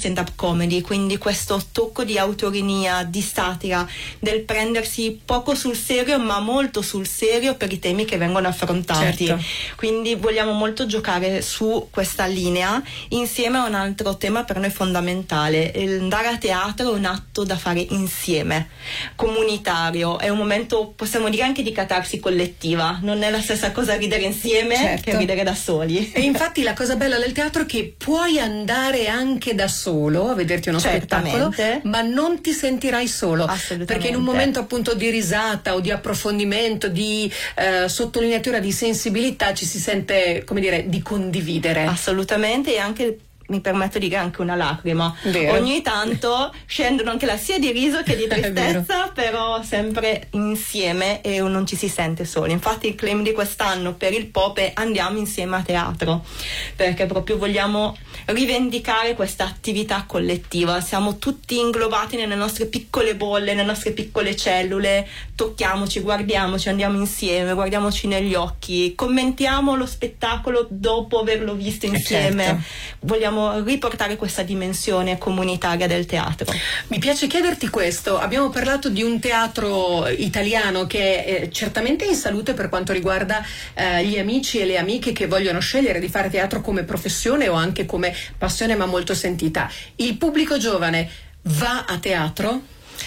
stand-up comedy, quindi questo tocco di autoironia, di satira, del prendersi poco sul serio ma molto sul serio per i temi che vengono affrontati. Certo. Quindi vogliamo molto giocare su questa linea insieme a un altro tema per noi fondamentale. Andare a teatro è un atto da fare insieme, comunitario, è un momento, possiamo dire, anche di catarsi collettiva. Non è la stessa cosa ridere insieme, certo, che ridere da soli. E infatti la cosa bella del teatro è che puoi andare anche da solo a vederti uno spettacolo, ma non ti sentirai solo, perché in un momento appunto di risata o di approfondimento, di sottolineatura di sensibilità, ci si sente, come dire, di condividere. Assolutamente, e anche, mi permetto di dire, anche una lacrima. Vero. Ogni tanto scendono anche là sia di riso che di tristezza, però sempre insieme e non ci si sente soli. Infatti il claim di quest'anno per il Pop è andiamo insieme a teatro, perché proprio vogliamo rivendicare questa attività collettiva. Siamo tutti inglobati nelle nostre piccole bolle, nelle nostre piccole cellule, tocchiamoci, guardiamoci, andiamo insieme, guardiamoci negli occhi, commentiamo lo spettacolo dopo averlo visto insieme. Certo. Vogliamo riportare questa dimensione comunitaria del teatro. Mi piace chiederti questo: abbiamo parlato di un teatro italiano che è certamente in salute per quanto riguarda gli amici e le amiche che vogliono scegliere di fare teatro come professione o anche come passione, ma molto sentita. Il pubblico giovane va a teatro?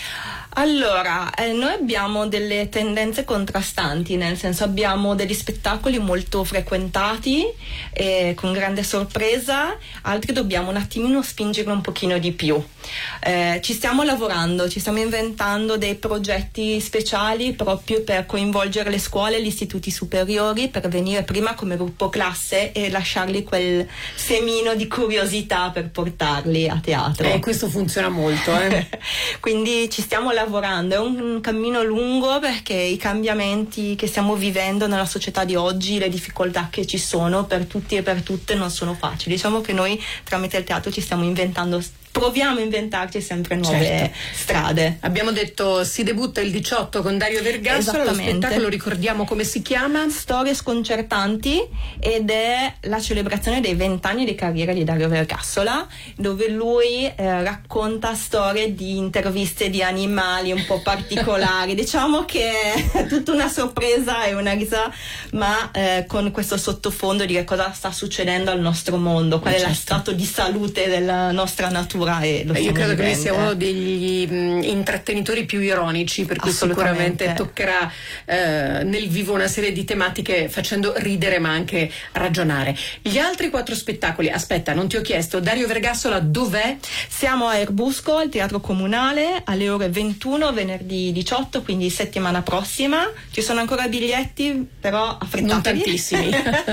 Allora, noi abbiamo delle tendenze contrastanti, nel senso abbiamo degli spettacoli molto frequentati, con grande sorpresa, altri dobbiamo un attimino spingerlo un pochino di più. Ci stiamo lavorando, ci stiamo inventando dei progetti speciali proprio per coinvolgere le scuole e gli istituti superiori, per venire prima come gruppo classe e lasciargli quel semino di curiosità per portarli a teatro. E questo funziona molto. Quindi ci stiamo lavorando, è un cammino lungo, perché i cambiamenti che stiamo vivendo nella società di oggi, le difficoltà che ci sono per tutti e per tutte non sono facili. Diciamo che noi tramite il teatro ci stiamo inventando, proviamo a inventarci sempre nuove strade. Abbiamo detto si debutta il 18 con Dario Vergassola, lo spettacolo ricordiamo come si chiama? Storie sconcertanti, ed è la celebrazione dei 20 anni di carriera di Dario Vergassola, dove lui racconta storie di interviste di animali un po' particolari. Diciamo che è tutta una sorpresa e una risa, ma con questo sottofondo di che cosa sta succedendo al nostro mondo, qual è lo stato di salute della nostra natura. Io credo che sia uno degli intrattenitori più ironici, per cui sicuramente toccherà nel vivo una serie di tematiche facendo ridere ma anche ragionare. Gli altri 4 spettacoli, aspetta, non ti ho chiesto, Dario Vergassola dov'è? Siamo a Erbusco, al Teatro Comunale, alle ore 21, venerdì 18, quindi settimana prossima. Ci sono ancora biglietti, però affrettatevi. Non tantissimi.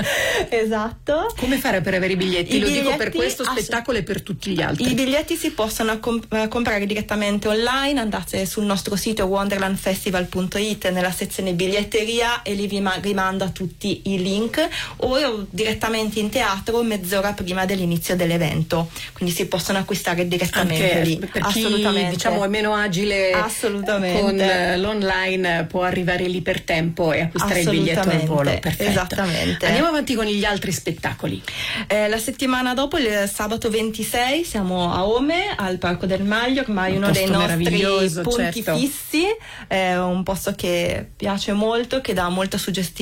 Esatto. Come fare per avere i biglietti? Lo dico per questo spettacolo e per tutti gli altri. I biglietti si possono comprare direttamente online, andate sul nostro sito wonderlandfestival.it nella sezione biglietteria e lì vi rimanda tutti i link, o direttamente in teatro mezz'ora prima dell'inizio dell'evento, quindi si possono acquistare direttamente anche lì. Per chi diciamo è meno agile con l'online, può arrivare lì per tempo e acquistare il biglietto al volo. Perfetto. Esattamente. Andiamo avanti con gli altri spettacoli. La settimana dopo, il sabato 26, siamo a Ome, al Parco del Maglio, ormai uno dei nostri punti fissi, è un posto che piace molto, che dà molto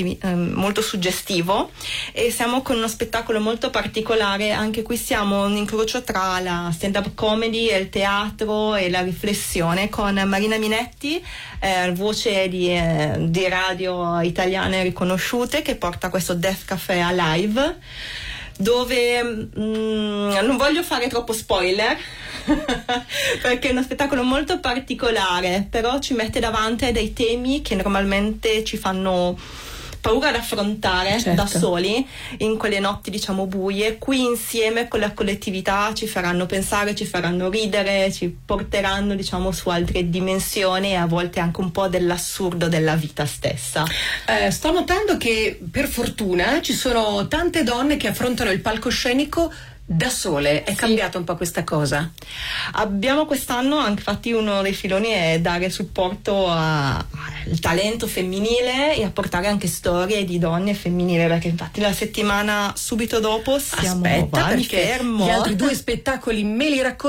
suggestivo, e siamo con uno spettacolo molto particolare. Anche qui siamo un incrocio tra la stand-up comedy e il teatro e la riflessione, con Marina Minetti, voce di radio italiane riconosciute, che porta questo Death Café a live, dove non voglio fare troppo spoiler perché è uno spettacolo molto particolare, però ci mette davanti a dei temi che normalmente ci fanno paura ad affrontare da soli in quelle notti, diciamo, buie. Qui insieme con la collettività ci faranno pensare, ci faranno ridere, ci porteranno, diciamo, su altre dimensioni, e a volte anche un po' dell'assurdo della vita stessa. Sto notando che per fortuna ci sono tante donne che affrontano il palcoscenico da sole. È cambiata un po' questa cosa? Abbiamo quest'anno, anche infatti uno dei filoni è dare supporto al talento femminile e a portare anche storie di donne femminili, perché infatti la settimana subito dopo siamo perché fermo. Gli altri 2 spettacoli me li racconti